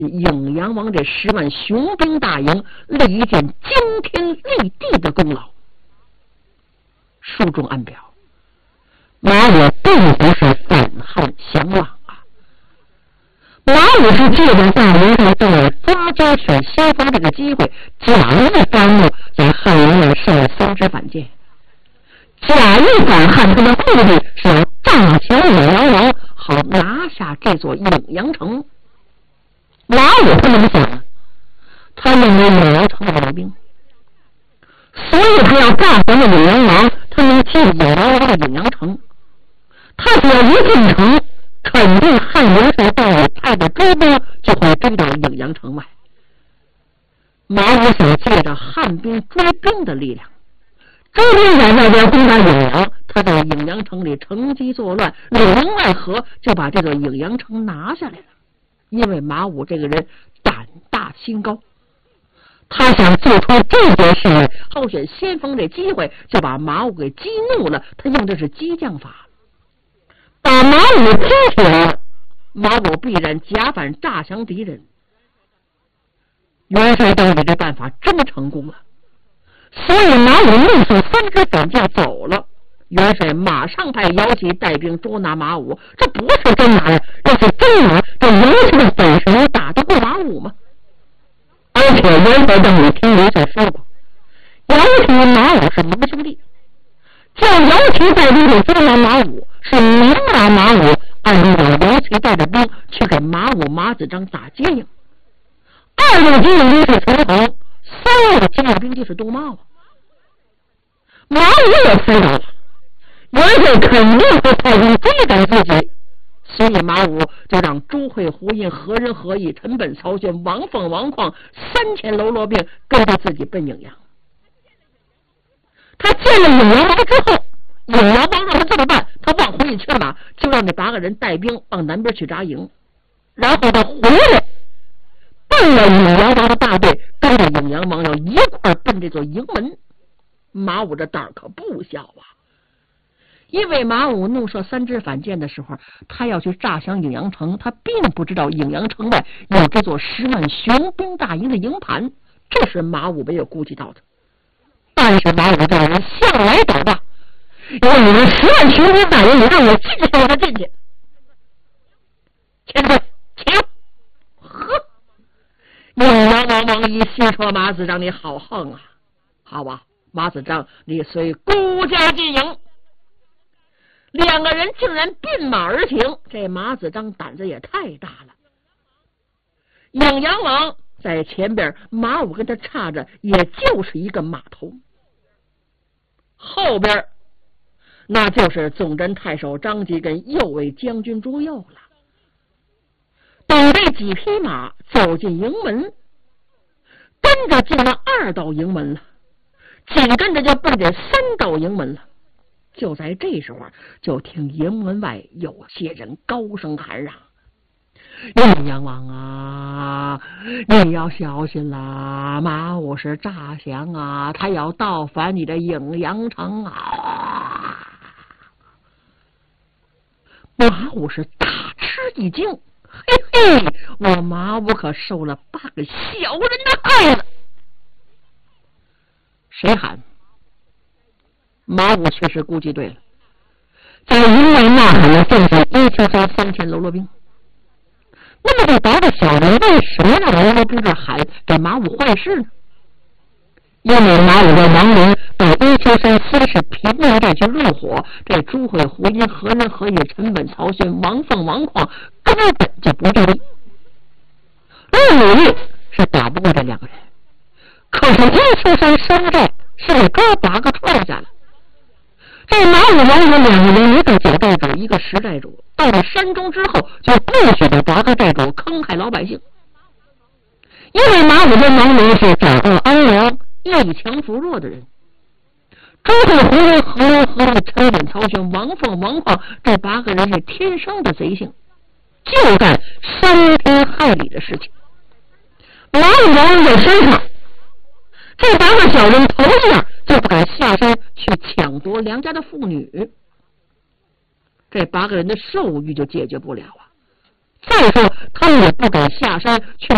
颍阳王这10万雄兵大营立一件惊天立地的功劳。书中暗表，马武并不是反汉降王啊，马武是借着大明上到了抓交选先锋这个机会，假意干预在汉营内设了3支反间，假意反汉，他的目的是要诈降颍阳王，好拿下这座颍阳城。马武不能想，他认为颍阳城没兵，所以他要诈降了颍阳王，他能进颍阳王的颍阳城。他只要一进城，肯定汉元帅带领派的追兵就会追到颍阳城外。马武想借着汉兵追兵的力量，追兵在外边攻打颍阳，他在颍阳城里乘机作乱，里应外合，就把这座颍阳城拿下来了。因为马武这个人胆大心高，他想做出这件事来，好选先锋这机会，就把马武给激怒了。他用的是激将法，把马武激起来了，马武必然假反诈降敌人。元帅当时这办法真成功了，所以马武怒送3支反将走了。元帅马上派姚启带兵捉拿马武，这不是真拿呀！要是真拿，这姚启的本事能打得过马武吗？而且元帅当里听刘秀说过，姚启马武是盟兄弟，叫姚启带兵去捉拿马武，是明拿马武，按照姚启带着兵去给马武马子章打接应。2路军营是陈恒，3路精锐兵就是杜茂啊。马武也猜到了，元帅肯定会派兵追赶自己，所以马武就让朱会、胡印、何仁、何义、陈本、曹宣、王凤、王旷3000喽啰兵跟着自己奔颍阳。他见了颍阳王之后，颍阳王让他这么办，他往回一劝马，就让这8个人带兵往南边去扎营，然后他回来奔了颍阳王的大队，跟着颍阳王要一块奔这座营门。马武这胆可不小啊！因为马武怒射3支反间的时候，他要去诈降颍阳城，他并不知道颍阳城外有这座10万雄兵大营的营盘，这是马武没有顾及到的。但是马武这个人向来胆大，要你们10万雄兵大营，你让我进去我就进去。前辈，请。呵，颍阳王一心说：“马子章，你好横啊！好吧，马子章，你随孤家进营。”2个人竟然并马而行，这马子章胆子也太大了。颍阳王在前边，马武跟他差着也就是一个马头，后边那就是总侦太守张吉跟右卫将军朱佑了。等这几匹马走进营门，跟着进了2道营门了，紧跟着就奔这3道营门了。就在这时候，就听营门外有些人高声喊嚷：“颍阳王啊，你要小心啦！马武是诈降啊，他要盗反你的颍阳城啊！”马武是大吃一惊，嘿嘿，我马武可受了8个小人的害了。谁喊？马武确实估计对了，在营外呐喊的正是1丘山3000喽啰兵。那么这8个小人为什么让喽啰兵这喊给马武坏事呢？因为马武的亡灵到1丘山先是平定这去入伙，这朱会、胡因、何仁、何义、陈本、曹宣、王凤、王旷根本就不注意，努力是打不过这2个人。可是1丘山山寨是给哥8个创下了。这马武王有2个人，一个9寨主，一个10寨主，到了山中之后，就不许这8个寨主坑害老百姓。因为马武的亡灵是掌握安良、以强扶弱的人，朱会、胡因、何仁、何义、陈本、曹宣、王凤、王旷这8个人是天生的贼性，就干伤天害理的事情。马武王在身上，这8个小人头一样就不敢下山去抢夺良家的妇女，这8个人的兽欲就解决不了啊。再说他们也不敢下山去